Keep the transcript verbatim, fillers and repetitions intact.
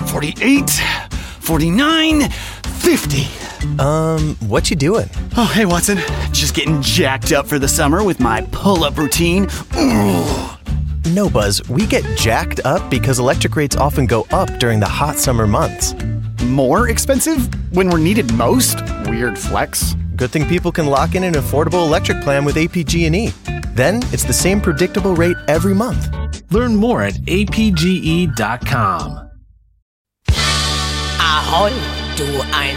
forty-eight, forty-nine, fifty. Um, what you doing? Oh, hey, Watson. Just getting jacked up for the summer with my pull-up routine. Ooh. No, Buzz, we get jacked up because electric rates often go up during the hot summer months. More expensive when we're needed most? Weird flex. Good thing people can lock in an affordable electric plan with A P G and E. Then it's the same predictable rate every month. Learn more at A P G E dot com. Ahoi, du ein